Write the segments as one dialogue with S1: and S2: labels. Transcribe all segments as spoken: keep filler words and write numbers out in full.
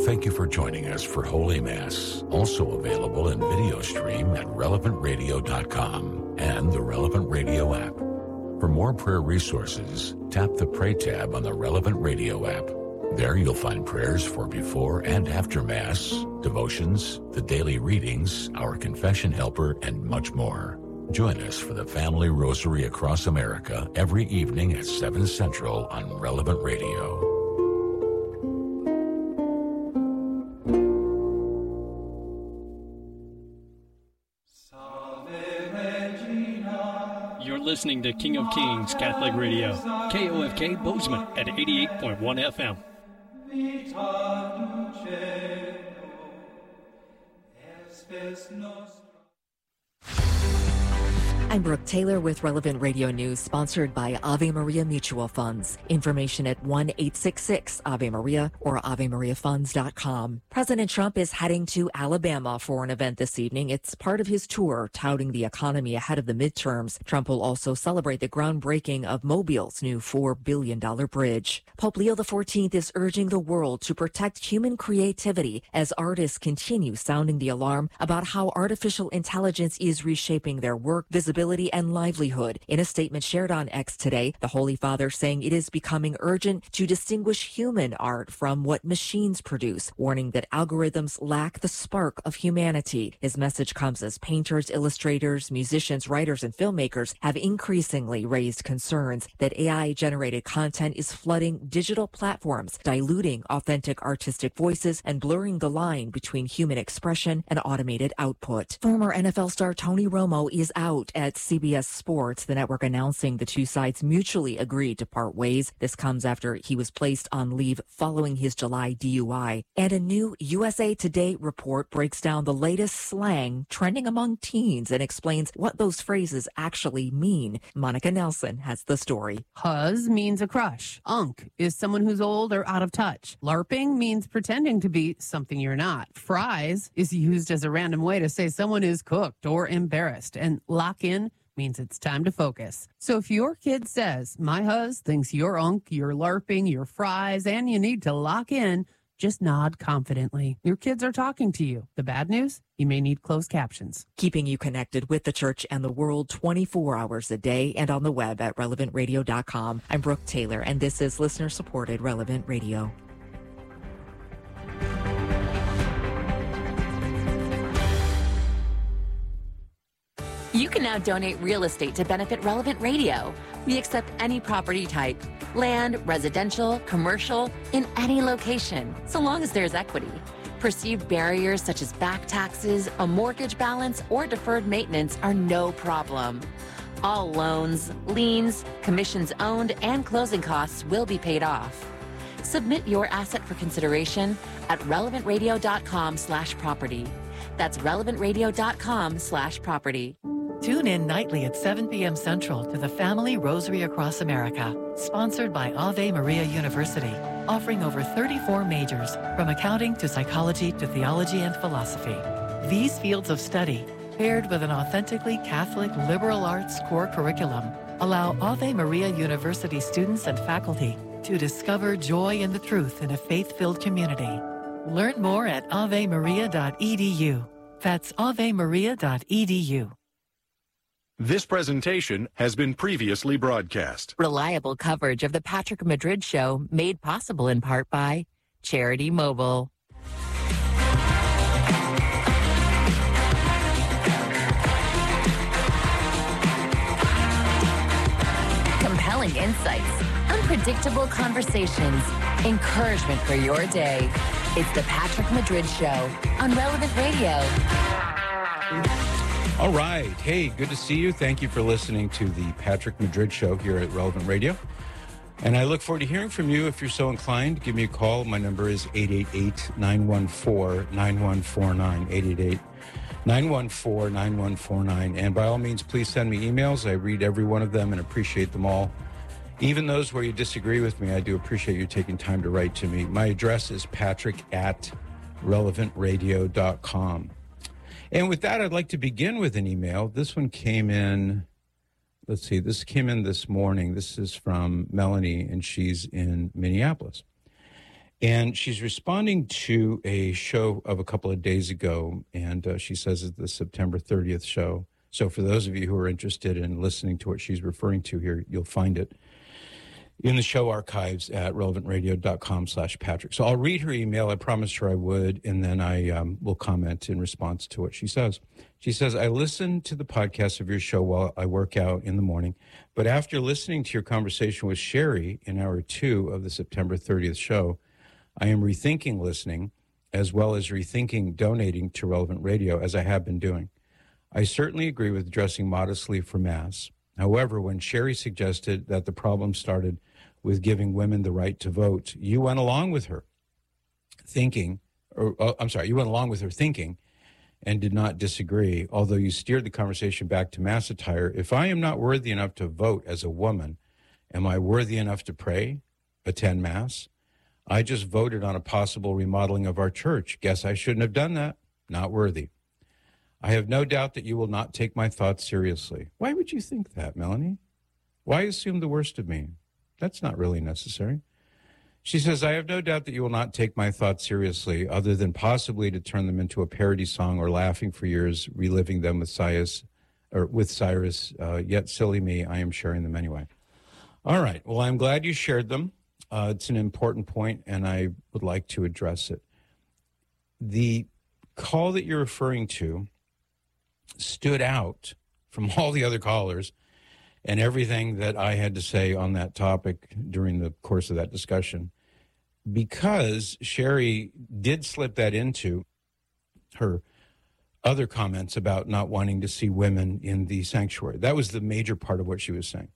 S1: Thank you for joining us for Holy Mass, also available in video stream at relevant radio dot com and the Relevant Radio app. For more prayer resources, tap the Pray tab on the Relevant Radio app. There you'll find prayers for before and after Mass, devotions, the daily readings, our confession helper, and much more. Join us for the Family Rosary across America every evening at seven Central on Relevant Radio.
S2: You're listening to King of Kings Catholic Radio, K O F K Bozeman at eighty-eight point one F M.
S3: I'm Brooke Taylor with Relevant Radio News, sponsored by Ave Maria Mutual Funds. Information at one eight six six Ave Maria or ave maria funds dot com. President Trump is heading to Alabama for an event this evening. It's part of his tour touting the economy ahead of the midterms. Trump will also celebrate the groundbreaking of Mobile's new four billion dollars bridge. Pope Leo the fourteenth is urging the world to protect human creativity as artists continue sounding the alarm about how artificial intelligence is reshaping their work, visibility, and livelihood. In a statement shared on X today, the Holy Father saying it is becoming urgent to distinguish human art from what machines produce, warning that algorithms lack the spark of humanity. His message comes as painters, illustrators, musicians, writers, and filmmakers have increasingly raised concerns that A I-generated content is flooding digital platforms, diluting authentic artistic voices, and blurring the line between human expression and automated output. Former N F L star Tony Romo is out at C B S Sports, the network announcing the two sides mutually agreed to part ways. This comes after he was placed on leave following his July D U I. And a new U S A Today report breaks down the latest slang trending among teens and explains what those phrases actually mean. Monica Nelson has the story.
S4: Huzz means a crush. Unk is someone who's old or out of touch. LARPing means pretending to be something you're not. Fries is used as a random way to say someone is cooked or embarrassed. And lock in means it's time to focus. So if your kid says, my huzz thinks you're unk, you're LARPing, you're fries, and you need to lock in, just nod confidently. Your kids are talking to you. The bad news? You may need closed captions.
S3: Keeping you connected with the church and the world twenty-four hours a day and on the web at relevant radio dot com. I'm Brooke Taylor, and this is listener-supported Relevant Radio.
S5: You can now donate real estate to benefit Relevant Radio. We accept any property type, land, residential, commercial, in any location, so long as there's equity. Perceived barriers such as back taxes, a mortgage balance, or deferred maintenance are no problem. All loans, liens, commissions owned, and closing costs will be paid off. Submit your asset for consideration at relevant radio dot com slash property. That's relevant radio dot com slash property.
S6: Tune in nightly at seven p.m. Central to the Family Rosary Across America, sponsored by Ave Maria University, offering over thirty-four majors, from accounting to psychology to theology and philosophy. These fields of study, paired with an authentically Catholic liberal arts core curriculum, allow Ave Maria University students and faculty to discover joy in the truth in a faith-filled community. Learn more at ave maria dot e d u. That's ave maria dot e d u.
S7: This presentation has been previously broadcast.
S5: Reliable coverage of the Patrick Madrid Show, made possible in part by Charity Mobile. Compelling insights, unpredictable conversations, encouragement for your day. It's the Patrick Madrid Show on Relevant Radio.
S8: All right. Hey, good to see you. Thank you for listening to the Patrick Madrid Show here at Relevant Radio. And I look forward to hearing from you. If you're so inclined, give me a call. My number is eight eight eight, nine one four, nine one four nine, eight eight eight, nine one four, nine one four nine. And by all means, please send me emails. I read every one of them and appreciate them all. Even those where you disagree with me, I do appreciate you taking time to write to me. My address is patrick at relevant radio dot com. And with that, I'd like to begin with an email. This one came in, let's see, this came in this morning. This is from Melanie, and she's in Minneapolis. And she's responding to a show of a couple of days ago, and uh, she says it's the September thirtieth show. So for those of you who are interested in listening to what she's referring to here, you'll find it in the show archives at relevantradio.com slash Patrick. So I'll read her email. I promised her I would, and then I um, will comment in response to what she says. She says, I listen to the podcast of your show while I work out in the morning, but after listening to your conversation with Sherry in hour two of the September thirtieth show, I am rethinking listening as well as rethinking donating to Relevant Radio, as I have been doing. I certainly agree with dressing modestly for Mass. However, when Sherry suggested that the problem started with giving women the right to vote, you went along with her thinking, or oh, I'm sorry, you went along with her thinking and did not disagree, although you steered the conversation back to Mass attire. If I am not worthy enough to vote as a woman, am I worthy enough to pray, attend Mass? I just voted on a possible remodeling of our church. Guess I shouldn't have done that. Not worthy. I have no doubt that you will not take my thoughts seriously. Why would you think that, Melanie? Why assume the worst of me? That's not really necessary. She says, I have no doubt that you will not take my thoughts seriously, other than possibly to turn them into a parody song or laughing for years, reliving them with Cyrus, or with Cyrus. Uh, yet silly me, I am sharing them anyway. All right. Well, I'm glad you shared them. Uh, it's an important point, and I would like to address it. The call that you're referring to stood out from all the other callers and everything that I had to say on that topic during the course of that discussion, because Sherry did slip that into her other comments about not wanting to see women in the sanctuary. That was the major part of what she was saying.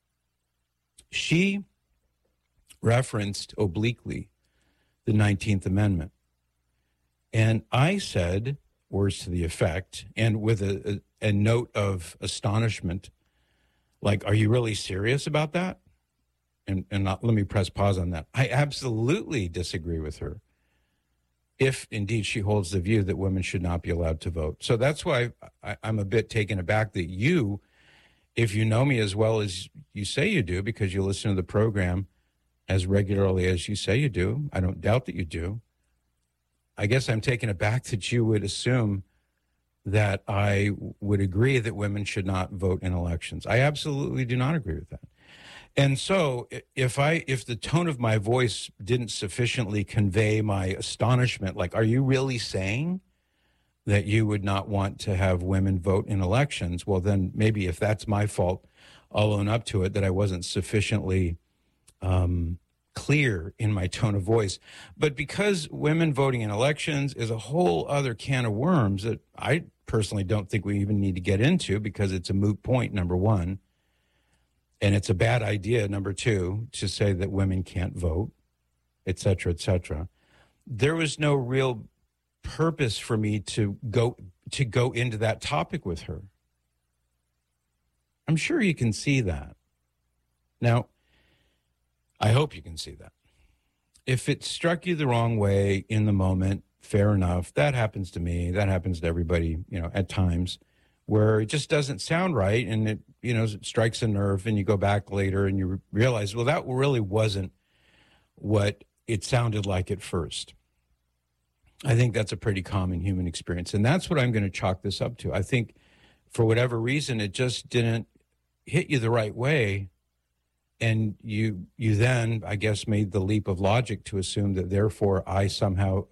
S8: She referenced obliquely the nineteenth Amendment. And I said words to the effect, and with a, a, a note of astonishment, like, are you really serious about that? And, and not, let me press pause on that. I absolutely disagree with her, if indeed she holds the view that women should not be allowed to vote. So that's why I, I'm a bit taken aback that you, if you know me as well as you say you do, because you listen to the program as regularly as you say you do, I don't doubt that you do, I guess I'm taken aback that you would assume that I would agree that women should not vote in elections. I absolutely do not agree with that. And so if I if the tone of my voice didn't sufficiently convey my astonishment, like, are you really saying that you would not want to have women vote in elections? Well, then maybe if that's my fault, I'll own up to it, that I wasn't sufficiently um, clear in my tone of voice. But because women voting in elections is a whole other can of worms that I personally don't think we even need to get into, because it's a moot point, number one. And it's a bad idea, number two, to say that women can't vote, et cetera, et cetera. There was no real purpose for me to go to go into that topic with her. I'm sure you can see that. Now, I hope you can see that. If it struck you the wrong way in the moment, fair enough. That happens to me. That happens to everybody, you know, at times, where it just doesn't sound right, and it, you know, it strikes a nerve, and you go back later and you realize, well, that really wasn't what it sounded like at first. I think that's a pretty common human experience, and that's what I'm going to chalk this up to. I think for whatever reason, it just didn't hit you the right way, and you you then, I guess, made the leap of logic to assume that therefore I somehow...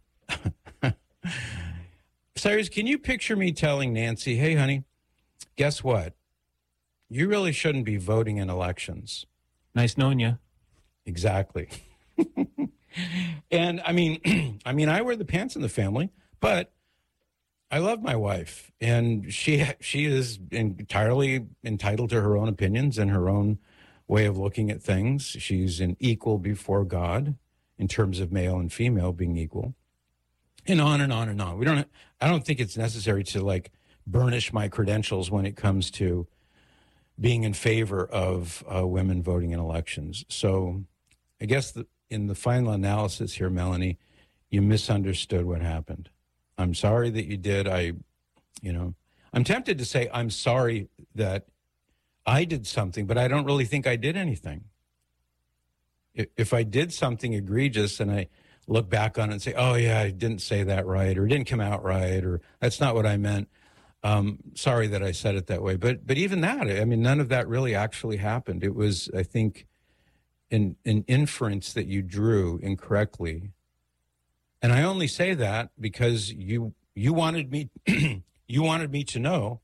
S8: Cyrus, can you picture me telling Nancy, hey, honey, guess what? You really shouldn't be voting in elections.
S9: Nice knowing you.
S8: Exactly. And I mean, I mean, I wear the pants in the family, but I love my wife, and she she is entirely entitled to her own opinions and her own way of looking at things. She's an equal before God in terms of male and female being equal. And on and on and on. We don't. I don't think it's necessary to like burnish my credentials when it comes to being in favor of uh, women voting in elections. So, I guess the, in the final analysis here, Melanie, you misunderstood what happened. I'm sorry that you did. I, you know, I'm tempted to say I'm sorry that I did something, but I don't really think I did anything. If, if I did something egregious and I look back on it and say, oh, yeah, I didn't say that right, or it didn't come out right, or that's not what I meant. Um, sorry that I said it that way. But but even that, I mean, none of that really actually happened. It was, I think, an, an inference that you drew incorrectly. And I only say that because you you wanted me you wanted me to know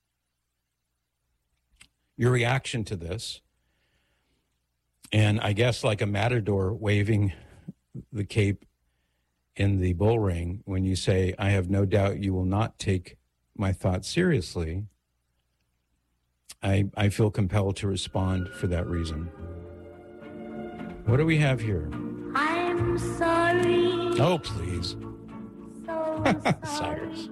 S8: your reaction to this. And I guess like a matador waving the cape in the bull ring, when you say, I have no doubt you will not take my thoughts seriously, I I feel compelled to respond for that reason. What do we have here?
S9: I'm sorry.
S8: Oh, please.
S9: So
S8: Cyrus.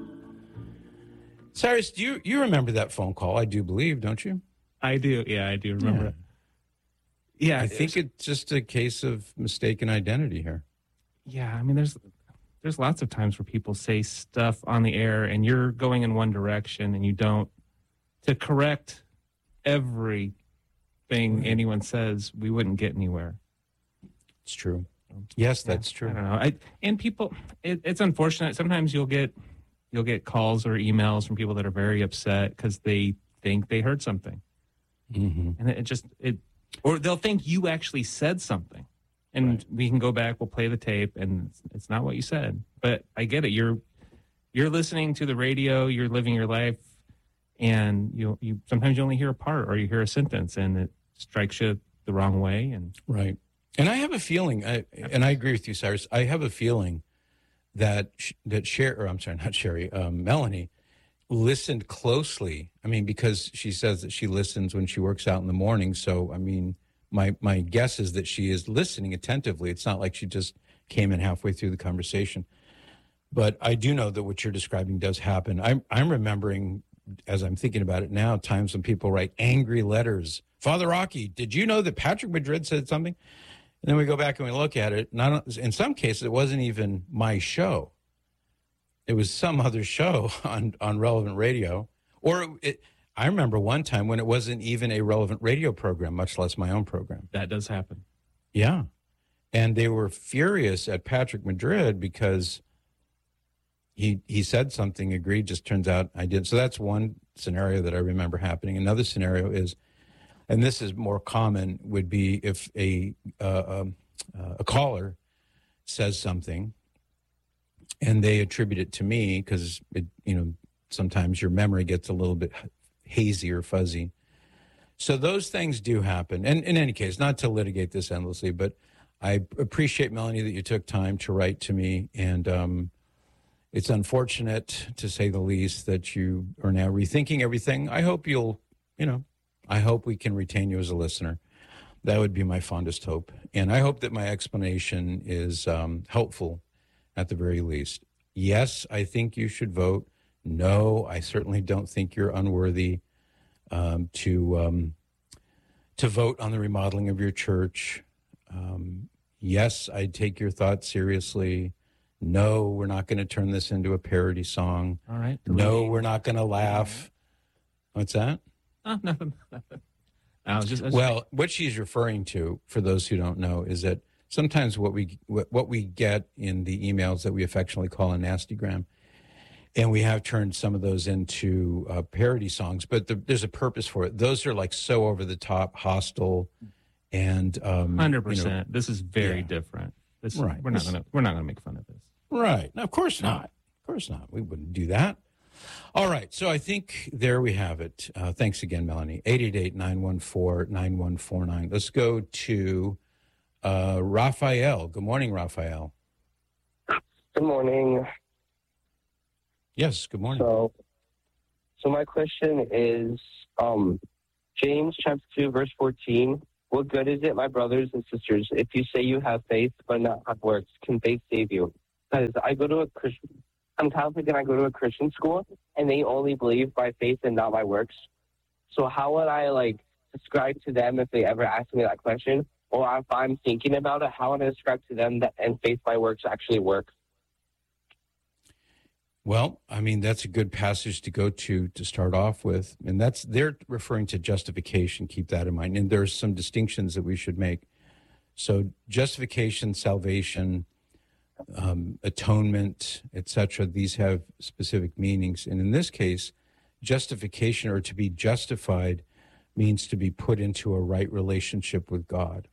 S8: Cyrus, do you, you remember that phone call? I do believe, don't you?
S10: I do. Yeah, I do remember
S8: Yeah.
S10: it. Yeah.
S8: I think it's just a case of mistaken identity here.
S10: Yeah, I mean, there's there's lots of times where people say stuff on the air and you're going in one direction and you don't. To correct everything
S8: Right.
S10: anyone says, we wouldn't get anywhere.
S8: It's true. Yes,
S10: Yeah,
S8: that's true.
S10: I don't know. I, and people, it, it's unfortunate. Sometimes you'll get you'll get calls or emails from people that are very upset because they think they heard something,
S8: Mm-hmm.
S10: and it, it just it, or they'll think you actually said something, and
S8: Right.
S10: we can go back, we'll play the tape, and it's, it's not what you said. But I get it. You're you're listening to the radio. You're living your life, and you you sometimes you only hear a part or you hear a sentence, and it strikes you the wrong way. And
S8: Right. And I have a feeling, I, and I agree with you, Cyrus, I have a feeling that that Sherry, or I'm sorry, not Sherry, um, Melanie, listened closely. I mean, because she says that she listens when she works out in the morning. So, I mean, my my guess is that she is listening attentively. It's not like she just came in halfway through the conversation. But I do know that what you're describing does happen. I'm I'm remembering, as I'm thinking about it now, times when people write angry letters. Father Rocky, did you know that Patrick Madrid said something? And then we go back and we look at it. Not in some cases, it wasn't even my show. It was some other show on, on Relevant Radio. Or it, I remember one time when it wasn't even a Relevant Radio program, much less my own program.
S10: that does happen.
S8: Yeah. And they were furious at Patrick Madrid because he he said something egregious. Turns out I didn't. So that's one scenario that I remember happening. Another scenario is, and this is more common, would be if a uh, um, uh, a caller says something and they attribute it to me because, it you know, sometimes your memory gets a little bit hazy or fuzzy. So those things do happen. And in any case, not to litigate this endlessly, but I appreciate, Melanie, that you took time to write to me. And um, it's unfortunate, to say the least, that you are now rethinking everything. I hope you'll, you know, I hope we can retain you as a listener. That would be my fondest hope. And I hope that my explanation is um, helpful at the very least. Yes, I think you should vote. No, I certainly don't think you're unworthy um, to um, to vote on the remodeling of your church. Um, yes, I take your thoughts seriously. No, we're not going to turn this into a parody song.
S10: All right.
S8: No, we're not going to laugh. What's that?
S10: Oh, nothing. nothing. I was just, I was
S8: Well, what she's referring to, for those who don't know, is that sometimes what we what what we get in the emails that we affectionately call a nastygram, and we have turned some of those into uh, parody songs, but the, there's a purpose for it. Those are like so over the top, hostile, and um,
S10: Hundred
S8: you know,
S10: percent. This is very
S8: yeah.
S10: different. This
S8: Right.
S10: We're not
S8: This-
S10: gonna. We're not gonna make fun of this.
S8: Right. No, of course not. Of course not. We wouldn't do that. All right. So I think there we have it. Uh, thanks again, Melanie. eight eight eight, nine one four, nine one four nine. Let's go to uh, Raphael. Good morning, Raphael.
S11: Good morning.
S8: Yes, good morning.
S11: So, so my question is, um, James chapter two, verse fourteen. What good is it, my brothers and sisters, if you say you have faith but not have works? Can faith save you? Because I go to a Christian, I'm Catholic and I go to a Christian school, and they only believe by faith and not by works. So how would I like describe to them if they ever ask me that question? Or if I'm thinking about it, how would I describe to them that and faith by works actually work?
S8: Well, I mean, that's a good passage to go to to start off with. And that's, they're referring to justification. Keep that in mind. And there's some distinctions that we should make. So justification, salvation, um, atonement, et cetera, these have specific meanings. And in this case, justification, or to be justified, means to be put into a right relationship with God.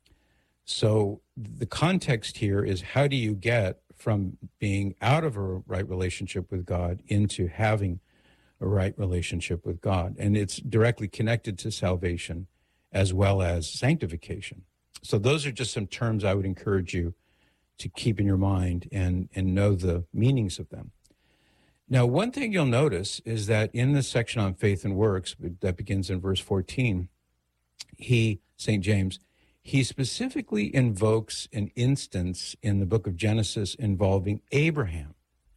S8: So the context here is, how do you get from being out of a right relationship with God into having a right relationship with God? And it's directly connected to salvation as well as sanctification. So those are just some terms I would encourage you to keep in your mind and, and know the meanings of them. Now, one thing you'll notice is that in this section on faith and works, that begins in verse fourteen, he, Saint James, he specifically invokes an instance in the book of Genesis involving Abraham.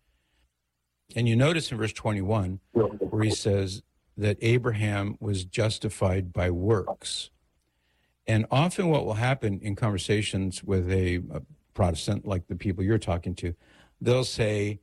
S8: And you notice in verse twenty-one, where he says that Abraham was justified by works. And often what will happen in conversations with a, a Protestant, like the people you're talking to, they'll say,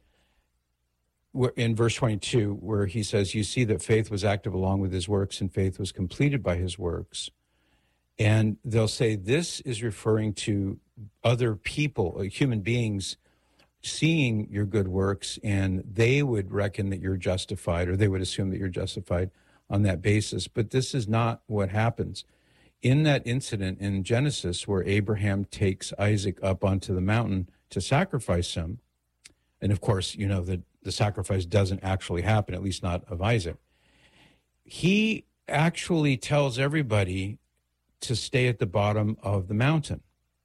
S8: in verse twenty-two, where he says, you see that faith was active along with his works, and faith was completed by his works. And they'll say this is referring to other people, human beings, seeing your good works, and they would reckon that you're justified, or they would assume that you're justified on that basis. But this is not what happens. In that incident in Genesis where Abraham takes Isaac up onto the mountain to sacrifice him, and of course, you know that the sacrifice doesn't actually happen, at least not of Isaac, he actually tells everybody to stay at the bottom of the mountain.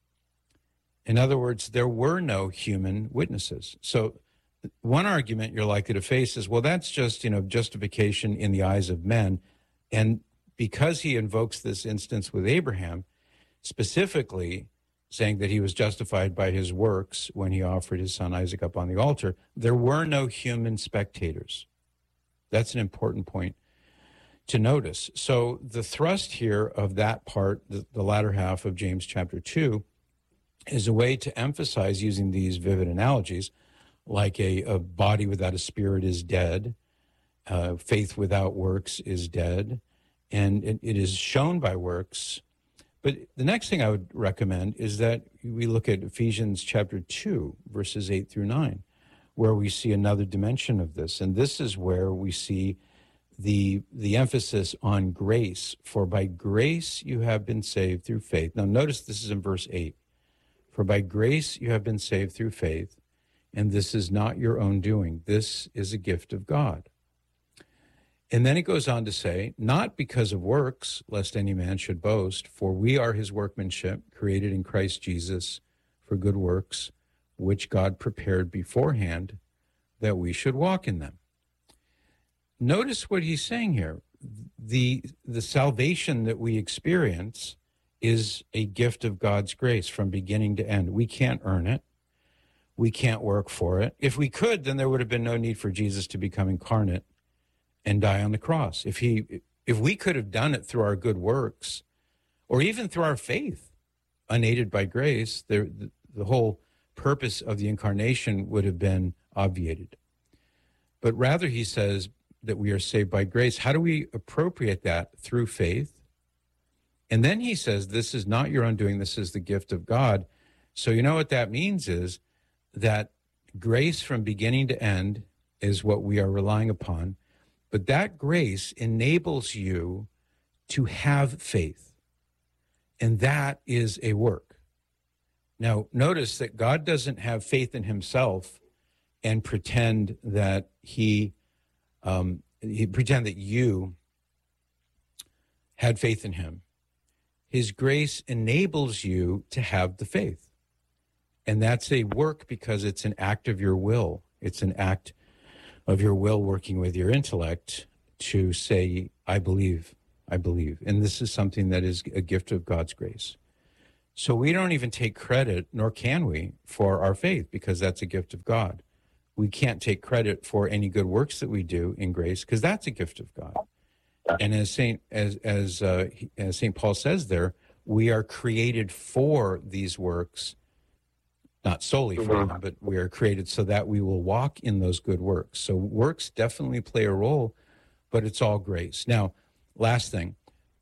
S8: In other words, there were no human witnesses. So one argument you're likely to face is, well, that's just, you know, justification in the eyes of men. And because he invokes this instance with Abraham, specifically saying that he was justified by his works when he offered his son Isaac up on the altar, there were no human spectators. That's an important point to notice. So the thrust here of that part, the, the latter half of James chapter two, is a way to emphasize, using these vivid analogies, like a, a body without a spirit is dead, uh, faith without works is dead, and it, it is shown by works. But the next thing I would recommend is that we look at Ephesians chapter two, verses eight through nine, where we see another dimension of this. And this is where we see the the emphasis on grace. For by grace you have been saved through faith. Now notice this is in verse eight. For by grace you have been saved through faith, and this is not your own doing. This is a gift of God. And then it goes on to say, not because of works, lest any man should boast, for we are his workmanship, created in Christ Jesus for good works, which God prepared beforehand that we should walk in them. Notice what he's saying here. The, the salvation that we experience is a gift of God's grace from beginning to end. We can't earn it. We can't work for it. If we could, then there would have been no need for Jesus to become incarnate and die on the cross. If he, if we could have done it through our good works, or even through our faith, unaided by grace, there, the, the whole purpose of the incarnation would have been obviated. But rather, he says that we are saved by grace. How do we appropriate that? Through faith. And then he says, this is not your undoing, this is the gift of God. So you know what that means is that grace from beginning to end is what we are relying upon. But that grace enables you to have faith. And that is a work. Now, notice that God doesn't have faith in himself and pretend that he, um, he pretend that you had faith in him. His grace enables you to have the faith. And that's a work because it's an act of your will. It's an act of your will working with your intellect to say, I believe, I believe. And this is something that is a gift of God's grace. So we don't even take credit, nor can we, for our faith, because that's a gift of God. We can't take credit for any good works that we do in grace, because that's a gift of God. And as Saint as as uh, as Saint Paul says there, we are created for these works, not solely for them, but we are created so that we will walk in those good works. So works definitely play a role, but it's all grace. Now, last thing,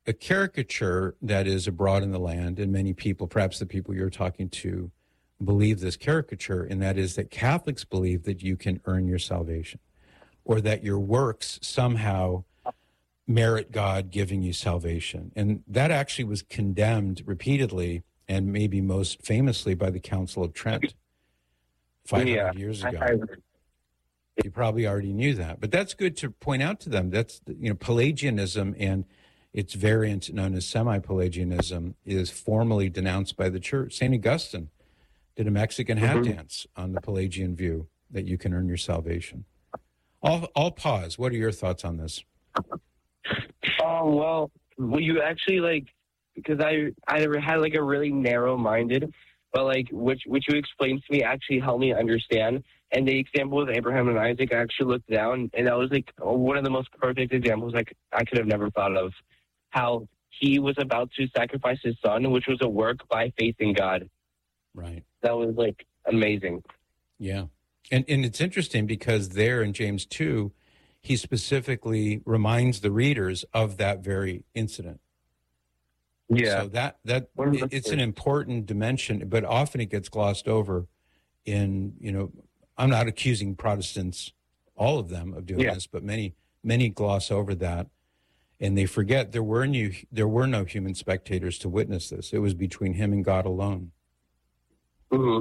S8: a caricature that is abroad in the land, and many people, perhaps the people you're talking to, believe this caricature, and that is that Catholics believe that you can earn your salvation, or that your works somehow merit God giving you salvation. And that actually was condemned repeatedly, and maybe most famously by the Council of Trent five hundred
S11: yeah,
S8: years ago.
S11: I, I,
S8: you probably already knew that, but that's good to point out to them. That's, you know, Pelagianism and its variant known as semi-Pelagianism is formally denounced by the church. Saint Augustine did a Mexican hat
S11: mm-hmm.
S8: dance on the Pelagian view that you can earn your salvation. I'll, I'll pause. What are your thoughts on this?
S11: Um, well, well, you actually, like, because I, I had, like, a really narrow-minded, but, like, which, which you explained to me actually helped me understand. And the example with Abraham and Isaac, I actually looked down, and that was, like, one of the most perfect examples I, I could have never thought of. How he was about to sacrifice his son, which was a work by faith in God.
S8: Right.
S11: That was, like, amazing.
S8: Yeah. And and it's interesting because there in James two, he specifically reminds the readers of that very incident.
S11: Yeah.
S8: So that, that it, it's an important dimension, but often it gets glossed over in, you know, I'm not accusing Protestants, all of them, of doing
S11: yeah.
S8: this, but many, many gloss over that. And they forget there were no, there were no human spectators to witness this. It was between him and God alone.
S11: Mm-hmm.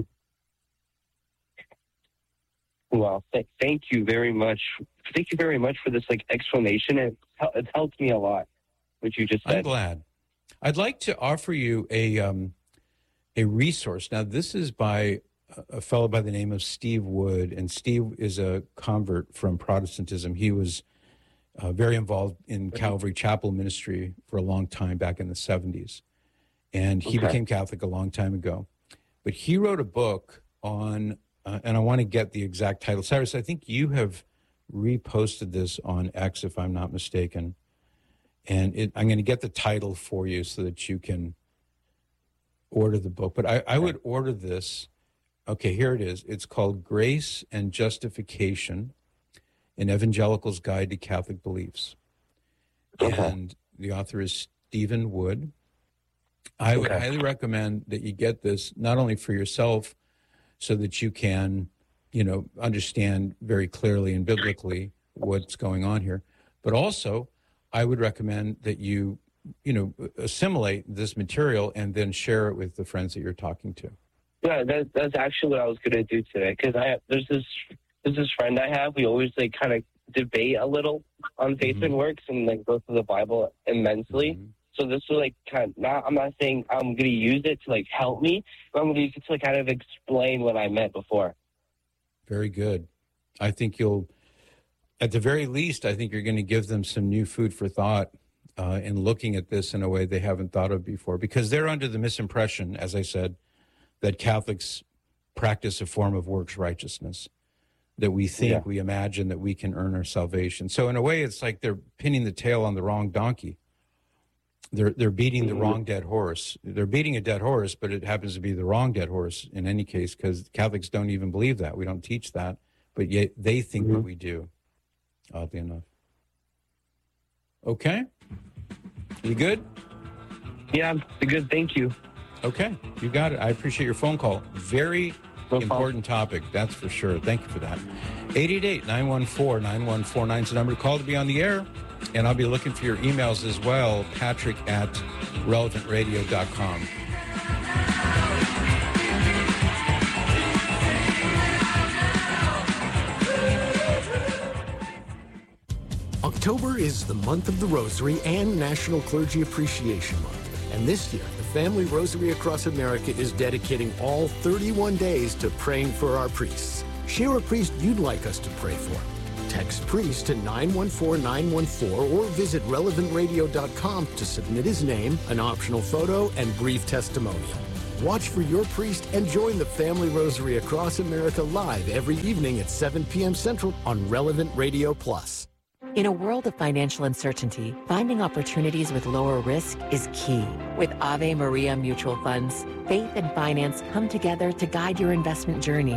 S11: Well, th- thank you very much. Thank you very much for this like explanation. It, it's helped me a lot, what you just said.
S8: I'm glad. I'd like to offer you a um, a resource. Now, this is by a fellow by the name of Steve Wood, and Steve is a convert from Protestantism. He was uh, very involved in Calvary Chapel ministry for a long time back in the seventies, and he
S11: okay.
S8: became Catholic a long time ago. But he wrote a book on, uh, and I want to get the exact title. Cyrus, I think you have reposted this on X, if I'm not mistaken. And it, I'm going to get the title for you so that you can order the book. But I, I would order this. Okay, here it is. It's called Grace and Justification, an Evangelical's Guide to Catholic Beliefs. Okay. And the author is Stephen Wood. I would okay. highly recommend that you get this, not only for yourself, so that you can, you know, understand very clearly and biblically what's going on here, but also I would recommend that you, you know, assimilate this material and then share it with the friends that you're talking to.
S11: Yeah, that, that's actually what I was going to do today. Because I there's this there's this friend I have. We always like kind of debate a little on faith mm-hmm. and works and like go through the Bible immensely. Mm-hmm. So this is like kind of not. I'm not saying I'm going to use it to like help me, but I'm going to use it to like kind of explain what I meant before.
S8: Very good. I think you'll, at the very least, I think you're going to give them some new food for thought uh, in looking at this in a way they haven't thought of before, because they're under the misimpression, as I said, that Catholics practice a form of works righteousness, that we think, yeah. we imagine that we can earn our salvation. So in a way, it's like they're pinning the tail on the wrong donkey. They're they're beating the wrong dead horse. They're beating a dead horse, but it happens to be the wrong dead horse in any case, because Catholics don't even believe that. We don't teach that, but yet they think mm-hmm. that we do, oddly enough. Okay? You good?
S11: Yeah, good. Thank you.
S8: Okay, you got it. I appreciate your phone call. Very no important topic, that's for sure. Thank you for that. eight eight eight, nine one four, nine one four nine is the number to call to be on the air. And I'll be looking for your emails as well, Patrick at relevant radio dot com.
S12: October is the month of the Rosary and National Clergy Appreciation Month. And this year, the Family Rosary Across America is dedicating all thirty-one days to praying for our priests. Share a priest you'd like us to pray for. Text priest to nine one four nine one four or visit relevant radio dot com to submit his name, an optional photo, and brief testimonial. Watch for your priest and join the Family Rosary Across America live every evening at seven p.m. Central on Relevant Radio Plus.
S5: In a world of financial uncertainty, finding opportunities with lower risk is key. With Ave Maria Mutual Funds, faith and finance come together to guide your investment journey.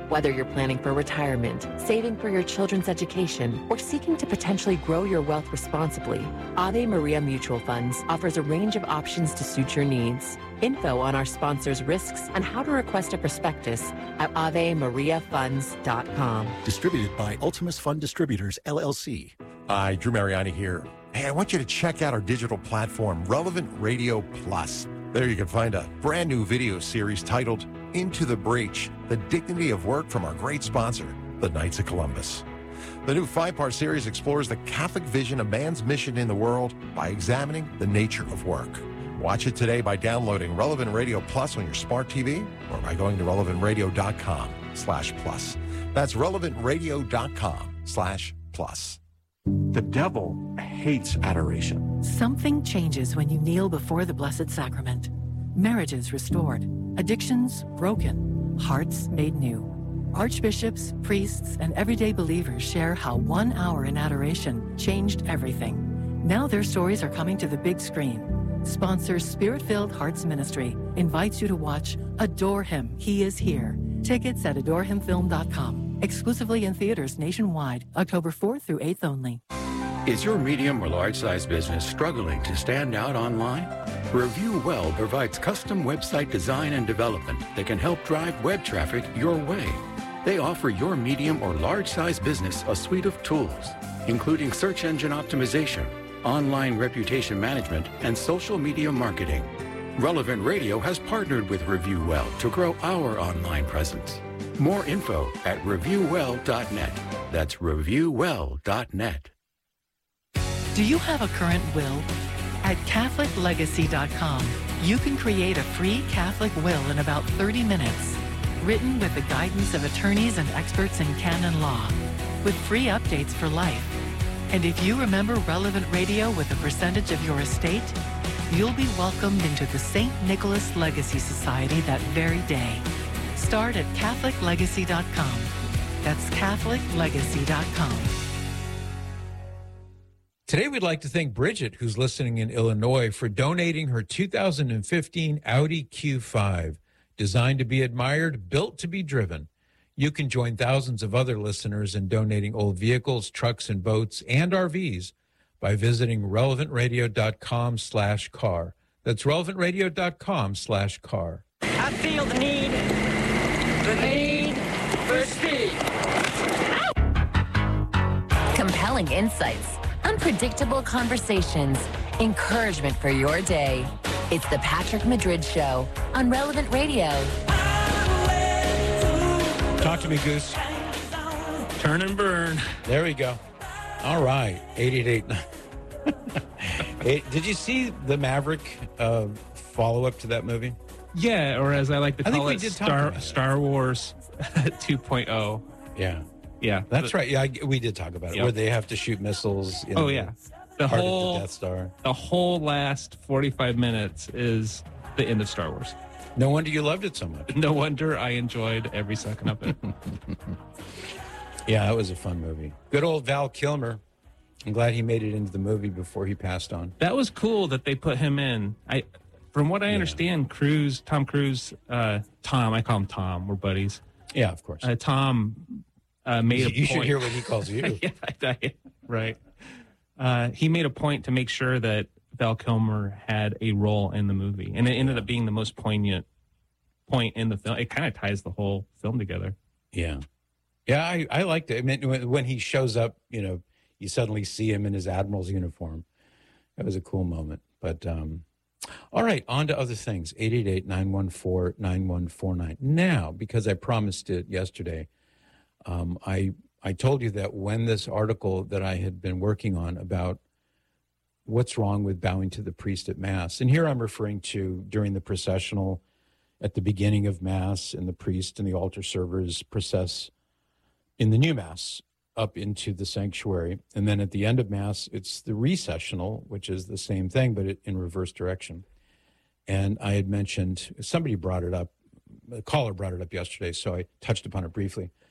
S5: Whether you're planning for retirement, saving for your children's education, or seeking to potentially grow your wealth responsibly, Ave Maria Mutual Funds offers a range of options to suit your needs. Info on our sponsors' risks and how to request a prospectus at ave maria funds dot com.
S13: Distributed by Ultimus Fund Distributors, L L C.
S14: Hi, Drew Mariani here. Hey, I want you to check out our digital platform, Relevant Radio Plus. There you can find a brand new video series titled Into the Breach, The Dignity of Work from our great sponsor, the Knights of Columbus. The new five-part series explores the Catholic vision of man's mission in the world by examining the nature of work. Watch it today by downloading Relevant Radio Plus on your smart T V or by going to relevant radio dot com slash plus. That's relevant radio dot com slash plus.
S15: The devil hates adoration.
S6: Something changes when you kneel before the Blessed Sacrament. Marriages restored, addictions broken, hearts made new. Archbishops, priests, and everyday believers share how one hour in adoration changed everything. Now their stories are coming to the big screen. Sponsor Spirit-Filled Hearts Ministry invites you to watch Adore Him, He Is Here. Tickets at adore him film dot com. Exclusively in theaters nationwide, October fourth through eighth only.
S16: Is your medium or large size business struggling to stand out online? Review Well provides custom website design and development that can help drive web traffic your way. They offer your medium or large size business a suite of tools, including search engine optimization, online reputation management, and social media marketing. Relevant Radio has partnered with Review Well to grow our online presence. More info at review well dot net. That's review well dot net.
S6: Do you have a current will? At catholic legacy dot com, you can create a free Catholic will in about thirty minutes, written with the guidance of attorneys and experts in canon law, with free updates for life. And if you remember Relevant Radio with a percentage of your estate, you'll be welcomed into the Saint Nicholas Legacy Society that very day. Start at catholic legacy dot com. That's catholic legacy dot com.
S8: Today, we'd like to thank Bridget, who's listening in Illinois, for donating her two thousand fifteen Audi Q five, designed to be admired, built to be driven. You can join thousands of other listeners in donating old vehicles, trucks, and boats, and R Vs by visiting relevant radio dot com slash car. That's relevant radio dot com slash car.
S17: I feel the need, the need for speed.
S5: Compelling insights, unpredictable conversations, encouragement for your day. It's the Patrick Madrid Show on Relevant Radio.
S8: Talk to me, Goose.
S10: Turn and burn.
S8: There we go. All right. eight eight eight. Hey, did you see the Maverick uh, follow-up to that movie?
S10: Yeah, or as I like to
S8: I
S10: call
S8: think we
S10: it,
S8: did talk
S10: Star,
S8: about it.
S10: Star Wars two point oh.
S8: Yeah.
S10: Yeah.
S8: That's
S10: The-
S8: right. Yeah, I- we did talk about it,
S10: Yep.
S8: where they have to shoot missiles in
S10: Oh,
S8: the
S10: yeah. The
S8: heart
S10: whole
S8: of the Death Star.
S10: The whole last forty-five minutes is the end of Star Wars.
S8: No wonder you loved it so much.
S10: No wonder I enjoyed every second of it.
S8: Yeah, that was a fun movie. Good old Val Kilmer. I'm glad he made it into the movie before he passed on.
S10: That was cool that they put him in. I, from what I
S8: Yeah.
S10: understand, Cruise, Tom Cruise, uh, Tom, I call him Tom. We're buddies.
S8: Yeah, of course.
S10: Uh, Tom uh, made
S8: You-
S10: a
S8: you should
S10: point.
S8: hear what he calls you.
S10: yeah, I- right. Uh, he made a point to make sure that Val Kilmer had a role in the movie, and it ended up being the most poignant point in the film. It kind of ties the whole film together.
S8: Yeah. Yeah, I, I liked it. I mean, when, when he shows up, you know, you suddenly see him in his admiral's uniform. That was a cool moment. But, um, all right, on to other things. eight eight eight, nine one four, nine one four nine. Now, because I promised it yesterday, um, I I told you that when this article that I had been working on about what's wrong with bowing to the priest at Mass, and here I'm referring to during the processional at the beginning of Mass, and the priest and the altar servers process in the new Mass up into the sanctuary. And then at the end of Mass, it's the recessional, which is the same thing, but it, in reverse direction. And I had mentioned, somebody brought it up, a caller brought it up yesterday, so I touched upon it briefly.